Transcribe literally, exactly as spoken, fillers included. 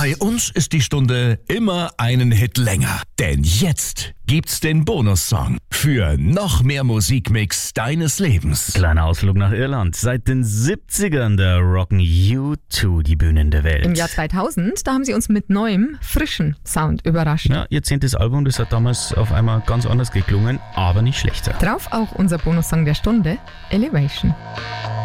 Bei uns ist die Stunde immer einen Hit länger. Denn jetzt gibt's den Bonussong für noch mehr Musikmix deines Lebens. Kleiner Ausflug nach Irland. Seit den siebzigern da rocken U zwei die Bühnen der Welt. Im Jahr zweitausend, da haben sie uns mit neuem, frischen Sound überrascht. Ja, ihr zehntes Album, das hat damals auf einmal ganz anders geklungen, aber nicht schlechter. Drauf auch unser Bonussong der Stunde, Elevation.